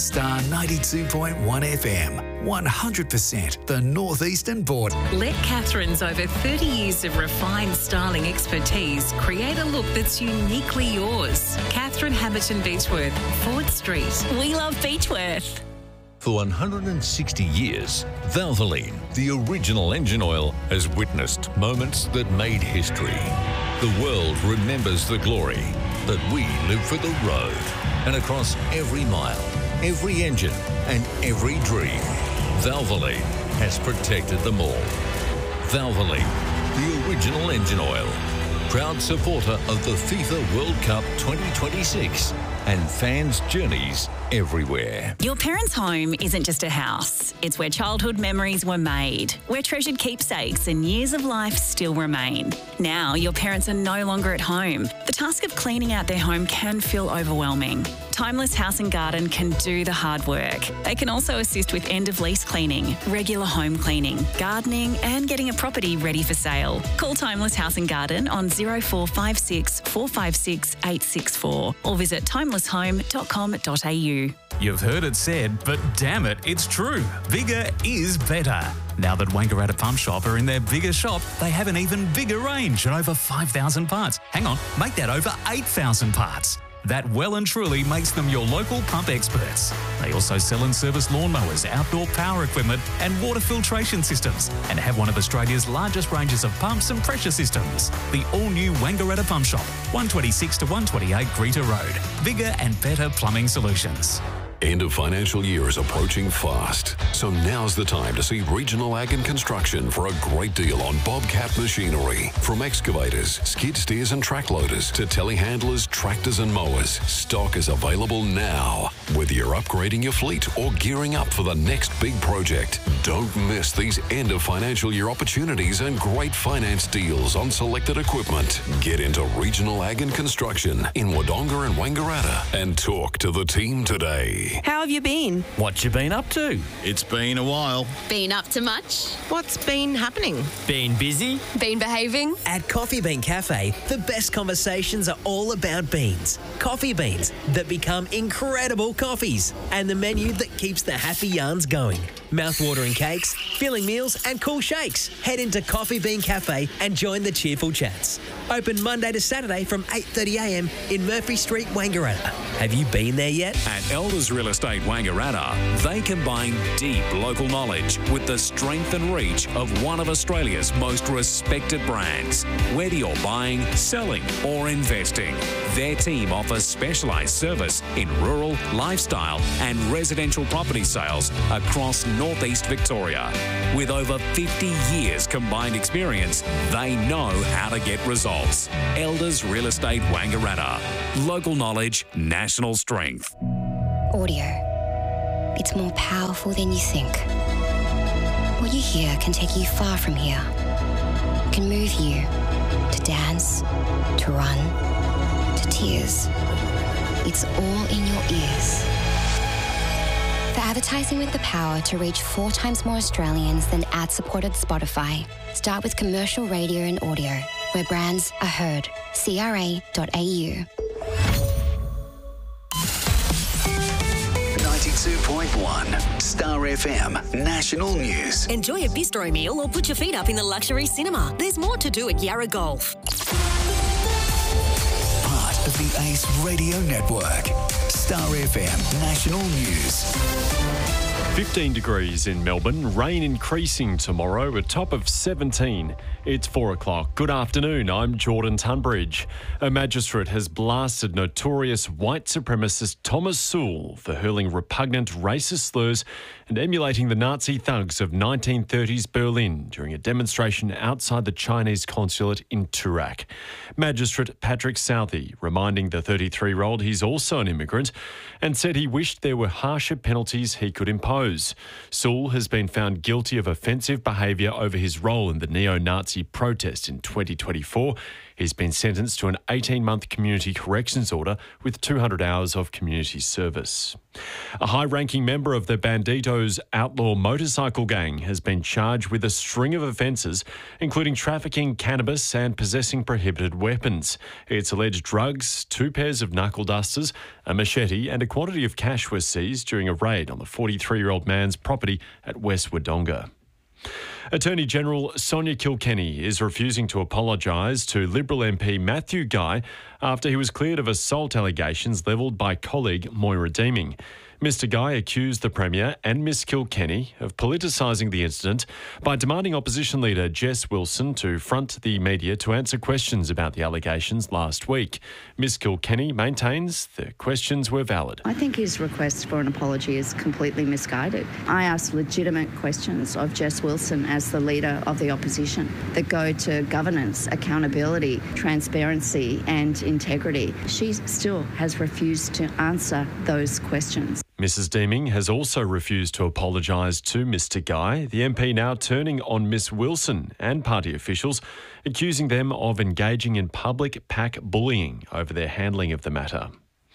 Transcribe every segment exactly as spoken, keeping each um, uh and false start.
Star ninety-two point one F M, one hundred percent the northeastern border. Let Catherine's over thirty years of refined styling expertise create a look that's uniquely yours. Catherine Hamilton Beechworth, Ford Street. We love Beechworth. For one hundred sixty years, Valvoline, the original engine oil, has witnessed moments that made history. The world remembers the glory, but we live for the road. And across every mile, every engine, and every dream, Valvoline has protected them all. Valvoline, the original engine oil. Proud supporter of the FIFA World Cup twenty twenty-six and fans' journeys everywhere. Your parents' home isn't just a house. It's where childhood memories were made, where treasured keepsakes and years of life still remain. Now, your parents are no longer at home. The task of cleaning out their home can feel overwhelming. Timeless House and Garden can do the hard work. They can also assist with end-of-lease cleaning, regular home cleaning, gardening and getting a property ready for sale. Call Timeless House and Garden on zero four five six, four five six, eight six four or visit timeless home dot com dot a u. You've heard it said, but damn it, it's true. Bigger is better. Now that Wangaratta Pump Shop are in their bigger shop, they have an even bigger range and over five thousand parts. Hang on, make that over eight thousand parts. That well and truly makes them your local pump experts. They also sell and service lawnmowers, outdoor power equipment and water filtration systems and have one of Australia's largest ranges of pumps and pressure systems. The all-new Wangaratta Pump Shop, one twenty-six to one twenty-eight Greta Road. Bigger and better plumbing solutions. End of financial year is approaching fast, so now's the time to see Regional Ag and Construction for a great deal on Bobcat machinery. From excavators, skid steers and track loaders to telehandlers, tractors and mowers, stock is available now. Whether you're upgrading your fleet or gearing up for the next big project, don't miss these end of financial year opportunities and great finance deals on selected equipment. Get into Regional Ag and Construction in Wodonga and Wangaratta and talk to the team today. How have you been? What you been up to? It's been a while. Been up to much? What's been happening? Been busy? Been behaving? At Coffee Bean Cafe, the best conversations are all about beans. Coffee beans that become incredible coffees. And the menu that keeps the happy yarns going. Mouth-watering cakes, filling meals and cool shakes. Head into Coffee Bean Cafe and join the cheerful chats. Open Monday to Saturday from eight thirty a m in Murphy Street, Wangaratta. Have you been there yet? At Elders Real Estate Wangaratta, they combine deep local knowledge with the strength and reach of one of Australia's most respected brands. Whether you're buying, selling or investing, their team offers specialised service in rural, lifestyle and residential property sales across northeast Victoria. With over fifty years combined experience, they know how to get results. Elders Real Estate Wangaratta. Local knowledge, national strength. Audio. It's more powerful than you think. What you hear can take you far from here. It can move you to dance, to run, to tears. It's all in your ears. For advertising with the power to reach four times more Australians than ad-supported Spotify, start with commercial radio and audio, where brands are heard. C R A dot A U. ninety-two point one Star F M National News. Enjoy a bistro meal or put your feet up in the luxury cinema. There's more to do at Yarra Golf. Part of the Ace Radio Network. Star F M National News. fifteen degrees in Melbourne, rain increasing tomorrow, a top of seventeen. It's four o'clock. Good afternoon, I'm Jordan Tunbridge. A magistrate has blasted notorious white supremacist Thomas Sowell for hurling repugnant racist slurs and emulating the Nazi thugs of nineteen thirties Berlin during a demonstration outside the Chinese consulate in Turak. Magistrate Patrick Southey reminding the thirty-three-year-old he's also an immigrant and said he wished there were harsher penalties he could impose. Sewell has been found guilty of offensive behaviour over his role in the neo-Nazi protest in twenty twenty-four. He's been sentenced to an eighteen-month community corrections order with two hundred hours of community service. A high-ranking member of the Banditos outlaw motorcycle gang has been charged with a string of offences, including trafficking cannabis and possessing prohibited weapons. It's alleged drugs, two pairs of knuckle dusters, a machete and a quantity of cash were seized during a raid on the forty-three-year-old man's property at West Wodonga. Attorney General Sonia Kilkenny is refusing to apologise to Liberal M P Matthew Guy after he was cleared of assault allegations levelled by colleague Moira Deeming. Mister Guy accused the Premier and Miss Kilkenny of politicising the incident by demanding opposition leader Jess Wilson to front the media to answer questions about the allegations last week. Miss Kilkenny maintains the questions were valid. I think his request for an apology is completely misguided. I asked legitimate questions of Jess Wilson as the leader of the opposition that go to governance, accountability, transparency and integrity. She still has refused to answer those questions. Missus Deeming has also refused to apologise to Mister Guy, the M P now turning on Miss Wilson and party officials, accusing them of engaging in public pack bullying over their handling of the matter.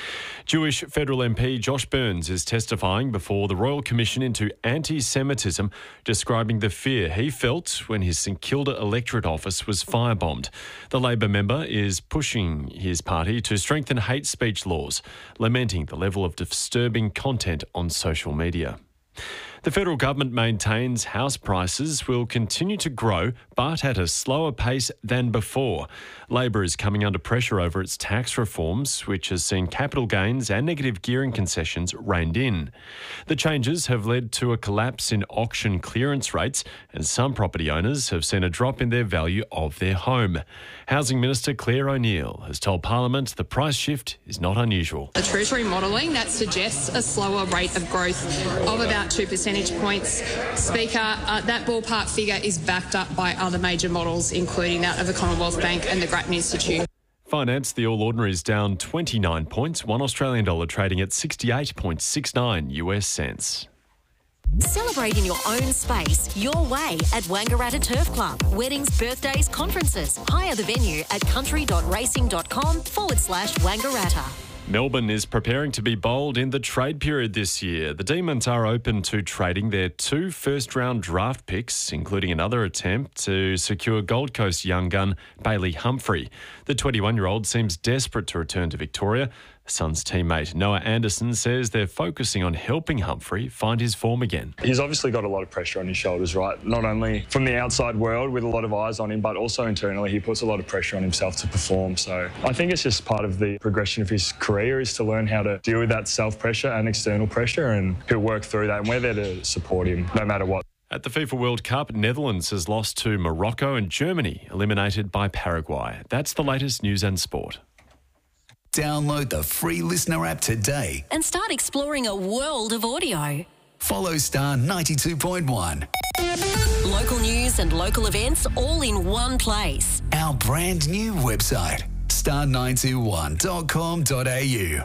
Jewish federal M P Josh Burns is testifying before the Royal Commission into Anti-Semitism, describing the fear he felt when his St Kilda electorate office was firebombed. The Labor member is pushing his party to strengthen hate speech laws, lamenting the level of disturbing content on social media. The federal government maintains house prices will continue to grow, but at a slower pace than before. Labor is coming under pressure over its tax reforms, which has seen capital gains and negative gearing concessions reined in. The changes have led to a collapse in auction clearance rates, and some property owners have seen a drop in their value of their home. Housing Minister Claire O'Neill has told Parliament the price shift is not unusual. The Treasury modelling that suggests a slower rate of growth of about two percentage points. Speaker, uh, that ballpark figure is backed up by other major models, including that of the Commonwealth Bank and the Grattan Institute. Finance, the All Ordinary is down twenty-nine points, one Australian dollar trading at sixty-eight point six nine US cents. Celebrate in your own space, your way at Wangaratta Turf Club. Weddings, birthdays, conferences. Hire the venue at country.racing.com forward slash Wangaratta. Melbourne is preparing to be bold in the trade period this year. The Demons are open to trading their two first-round draft picks, including another attempt to secure Gold Coast young gun Bailey Humphrey. The twenty-one-year-old seems desperate to return to Victoria. Suns teammate Noah Anderson says they're focusing on helping Humphrey find his form again. He's obviously got a lot of pressure on his shoulders, right? Not only from the outside world with a lot of eyes on him, but also internally he puts a lot of pressure on himself to perform. So I think it's just part of the progression of his career is to learn how to deal with that self-pressure and external pressure, and he'll work through that, and we're there to support him no matter what. At the FIFA World Cup, Netherlands has lost to Morocco and Germany, eliminated by Paraguay. That's the latest news and sport. Download the free Listener app today and start exploring a world of audio. Follow Star ninety-two point one. Local news and local events all in one place. Our brand new website, star nine two one dot com dot a u.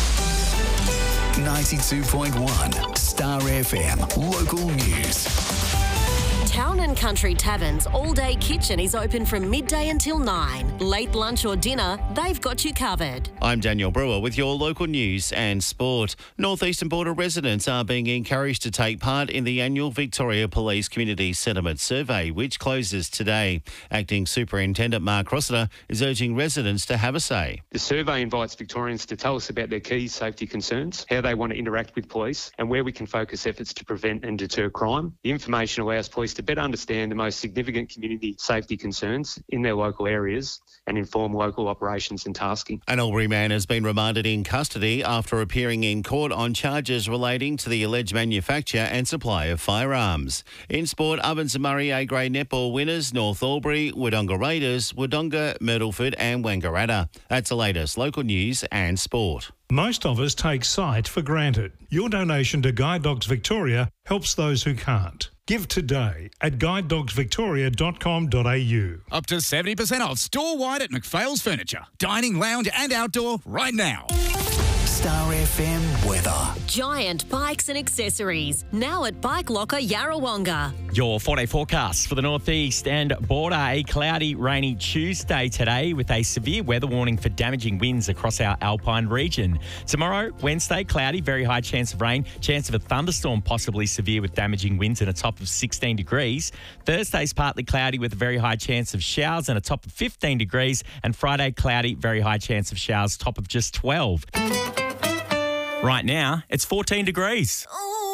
ninety-two point one Star F M Local News. Town and Country Taverns All Day Kitchen is open from midday until nine. Late lunch or dinner, they've got you covered. I'm Daniel Brewer with your local news and sport. North Eastern Border residents are being encouraged to take part in the annual Victoria Police Community Sentiment Survey, which closes today. Acting Superintendent Mark Rossiter is urging residents to have a say. The survey invites Victorians to tell us about their key safety concerns, how they want to interact with police, and where we can focus efforts to prevent and deter crime. The information allows police to better understand the most significant community safety concerns in their local areas and inform local operations and tasking. An Albury man has been remanded in custody after appearing in court on charges relating to the alleged manufacture and supply of firearms. In sport, Ovens and Murray A-grade netball winners, North Albury, Wodonga Raiders, Wodonga, Myrtleford and Wangaratta. That's the latest local news and sport. Most of us take sight for granted. Your donation to Guide Dogs Victoria helps those who can't. Give today at guide dogs victoria dot com dot a u. Up to seventy percent off store-wide at McPhail's Furniture. Dining, lounge and outdoor right now. Star F M weather. Giant Bikes and Accessories, now at Bike Locker Yarrawonga. Your four-day forecast for the northeast and border. A cloudy, rainy Tuesday today with a severe weather warning for damaging winds across our alpine region. Tomorrow, Wednesday, cloudy, very high chance of rain, chance of a thunderstorm, possibly severe with damaging winds and a top of sixteen degrees. Thursday's partly cloudy with a very high chance of showers and a top of fifteen degrees. And Friday, cloudy, very high chance of showers, top of just twelve. Right now, it's fourteen degrees. Oh.